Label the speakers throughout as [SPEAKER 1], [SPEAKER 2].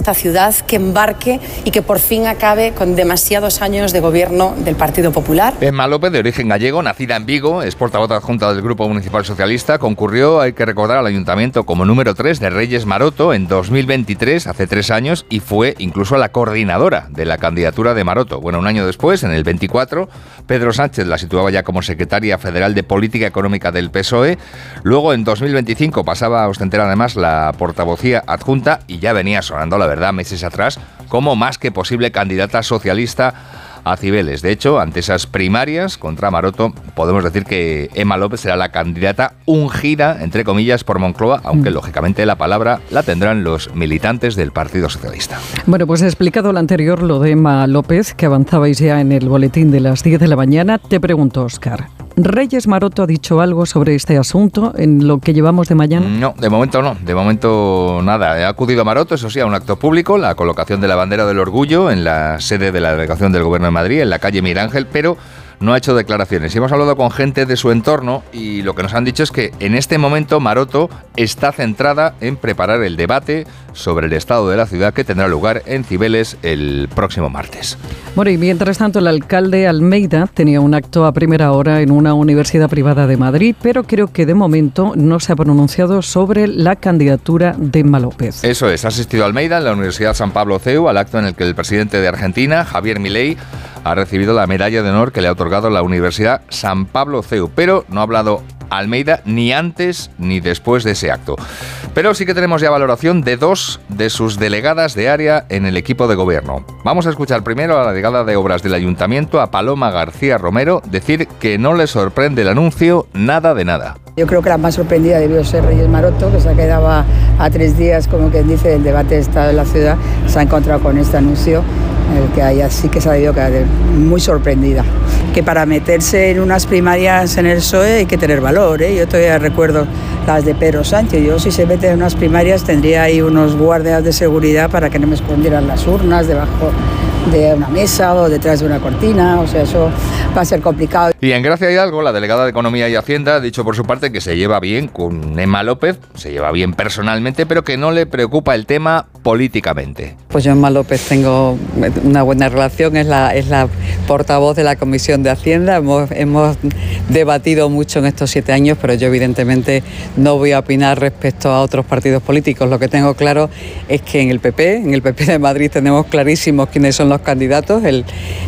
[SPEAKER 1] esta ciudad, que embarque y que por fin acabe con demasiados años de gobierno del Partido Popular.
[SPEAKER 2] Emma López, de origen gallego, nacida en Vigo, es portavoz adjunta del Grupo Municipal Socialista, concurrió, hay que recordar, al Ayuntamiento como número 3 de Reyes Maroto en 2023, hace 3 años, y fue incluso la coordinadora de la candidatura de Maroto. Bueno, un año después, en el 24, Pedro Sánchez la situaba ya como secretaria federal de Política Económica del PSOE. Luego, en 2025, pasaba a ostentar además la portavocía adjunta y ya venía sonando, la verdad, meses atrás, como más que posible candidata socialista a Cibeles. De hecho, ante esas primarias contra Maroto, podemos decir que Emma López será la candidata ungida, entre comillas, por Moncloa, aunque lógicamente la palabra la tendrán los militantes del Partido Socialista.
[SPEAKER 3] Bueno, pues he explicado lo anterior, lo de Emma López, que avanzabais ya en el boletín de las 10 de la mañana. Te pregunto, Óscar, ¿Reyes Maroto ha dicho algo sobre este asunto en lo que llevamos de mañana?
[SPEAKER 2] No, de momento nada. Ha acudido a Maroto, eso sí, a un acto público, la colocación de la bandera del orgullo en la sede de la delegación del Gobierno de Madrid, en la calle Mirángel, pero no ha hecho declaraciones. Y hemos hablado con gente de su entorno y lo que nos han dicho es que en este momento Maroto está centrada en preparar el debate sobre el estado de la ciudad que tendrá lugar en Cibeles el próximo martes.
[SPEAKER 3] Bueno, y mientras tanto el alcalde Almeida tenía un acto a primera hora en una universidad privada de Madrid, pero creo que de momento no se ha pronunciado sobre la candidatura de Emma López.
[SPEAKER 2] Eso es, ha asistido Almeida en la Universidad San Pablo CEU al acto en el que el presidente de Argentina, Javier Milei, ha recibido la medalla de honor que le ha otorgado la Universidad San Pablo CEU, pero no ha hablado Almeida ni antes ni después de ese acto. Pero sí que tenemos ya valoración de 2 de sus delegadas de área en el equipo de gobierno. Vamos a escuchar primero a la delegada de Obras del Ayuntamiento, a Paloma García Romero, decir que no le sorprende el anuncio nada de nada.
[SPEAKER 4] Yo creo que la más sorprendida debió ser Reyes Maroto, que se quedaba a 3 días, como quien dice, del debate de Estado de la ciudad. Se ha encontrado con este anuncio, el que ella sí que se ha debido quedar muy sorprendida. Que para meterse en unas primarias en el PSOE hay que tener valor, ¿eh? Yo todavía recuerdo las de Pedro Sánchez. Yo, si se mete en unas primarias, tendría ahí unos guardias de seguridad para que no me escondieran las urnas debajo de una mesa o detrás de una cortina. O sea, eso va a ser complicado.
[SPEAKER 2] Y en Gracia Hidalgo, la delegada de Economía y Hacienda ha dicho por su parte que se lleva bien con Emma López, se lleva bien personalmente, pero que no le preocupa el tema políticamente.
[SPEAKER 5] Pues yo Emma López tengo una buena relación, es la portavoz de la Comisión de Hacienda, hemos debatido mucho en estos 7 años, pero yo evidentemente no voy a opinar respecto a otros partidos políticos. Lo que tengo claro es que en el PP de Madrid tenemos clarísimos quiénes son los candidatos, el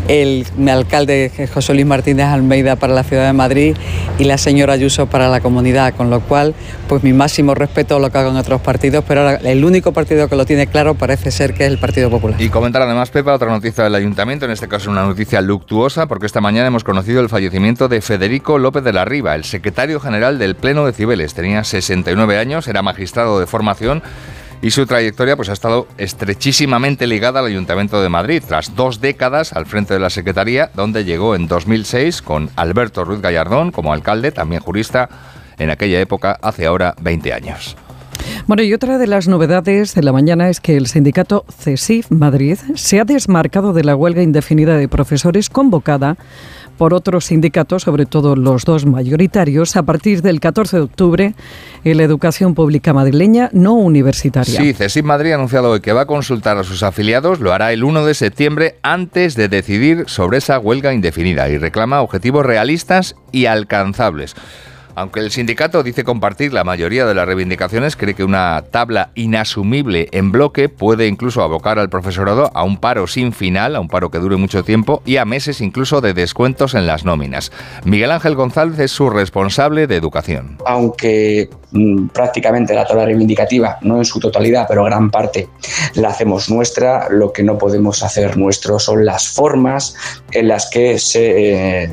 [SPEAKER 5] alcalde José Luis Martínez Almeida para la Ciudad de Madrid y la señora Ayuso para la Comunidad, con lo cual pues mi máximo respeto a lo que hagan otros partidos, pero ahora el único partido que lo tiene claro parece ser que es el Partido Popular.
[SPEAKER 2] Y comentar además, Pepa, otra noticia del Ayuntamiento, en este caso una noticia luctuosa, porque esta mañana hemos conocido el fallecimiento de Federico López de la Riva, el secretario general del Pleno de Cibeles. Tenía 69 años, era magistrado de formación y su trayectoria pues ha estado estrechísimamente ligada al Ayuntamiento de Madrid, tras 2 décadas al frente de la Secretaría, donde llegó en 2006 con Alberto Ruiz Gallardón como alcalde, también jurista, en aquella época, hace ahora 20 años.
[SPEAKER 3] Bueno, y otra de las novedades de la mañana es que el sindicato CESIF Madrid se ha desmarcado de la huelga indefinida de profesores convocada por otros sindicatos, sobre todo los 2 mayoritarios, a partir del 14 de octubre en la educación pública madrileña no universitaria.
[SPEAKER 2] Sí, CESIF Madrid ha anunciado hoy que va a consultar a sus afiliados, lo hará el 1 de septiembre antes de decidir sobre esa huelga indefinida y reclama objetivos realistas y alcanzables. Aunque el sindicato dice compartir la mayoría de las reivindicaciones, cree que una tabla inasumible en bloque puede incluso abocar al profesorado a un paro sin final, a un paro que dure mucho tiempo y a meses incluso de descuentos en las nóminas. Miguel Ángel González es su responsable de educación.
[SPEAKER 6] Aunque prácticamente la tabla reivindicativa, no en su totalidad, pero gran parte la hacemos nuestra, lo que no podemos hacer nuestro son las formas en las que se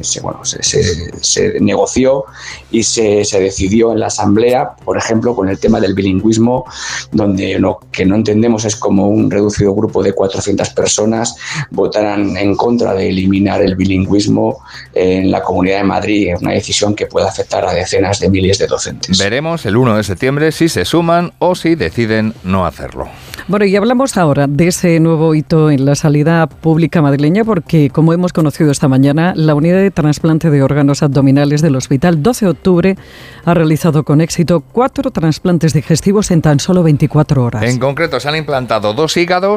[SPEAKER 6] negoció y se decidió en la Asamblea, por ejemplo, con el tema del bilingüismo, donde lo que no entendemos es como un reducido grupo de 400 personas votaran en contra de eliminar el bilingüismo en la Comunidad de Madrid, una decisión que puede afectar a decenas de miles de docentes.
[SPEAKER 2] Veremos el 1 de septiembre si se suman o si deciden no hacerlo.
[SPEAKER 3] Bueno, y hablamos ahora de ese nuevo hito en la sanidad pública madrileña porque, como hemos conocido esta mañana, la unidad de trasplante de órganos abdominales del Hospital 12 de octubre ha realizado con éxito 4 trasplantes digestivos en tan solo 24 horas.
[SPEAKER 2] En concreto, se han implantado 2 hígados,